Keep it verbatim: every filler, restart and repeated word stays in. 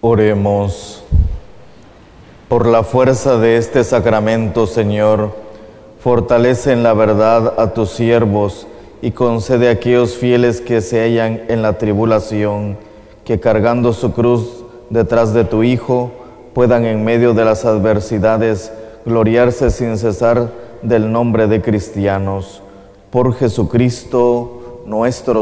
Oremos. Por la fuerza de este sacramento, Señor, fortalece en la verdad a tus siervos y concede a aquellos fieles que se hallan en la tribulación, que cargando su cruz detrás de tu Hijo, puedan en medio de las adversidades gloriarse sin cesar del nombre de cristianos. Por Jesucristo nuestro